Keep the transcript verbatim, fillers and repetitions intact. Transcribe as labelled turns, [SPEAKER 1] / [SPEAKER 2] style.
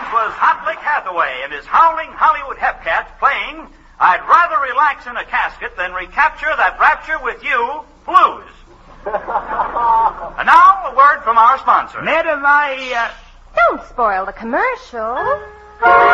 [SPEAKER 1] was Hot Lick Hathaway and his howling Hollywood hepcats playing I'd Rather Relax in a Casket Than Recapture That Rapture with You blues. And now, a word from our sponsor.
[SPEAKER 2] Madam, I, uh...
[SPEAKER 3] Don't spoil the commercial.